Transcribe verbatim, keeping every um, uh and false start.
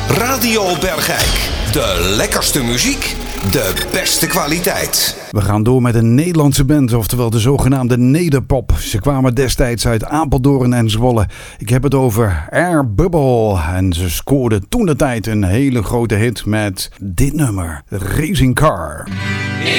Radio Bergijk. De lekkerste muziek, de beste kwaliteit. We gaan door met een Nederlandse band, oftewel de zogenaamde nederpop. Ze kwamen destijds uit Apeldoorn en Zwolle. Ik heb het over Air Bubble. En ze scoorden toen de tijd een hele grote hit met dit nummer, Racing Car.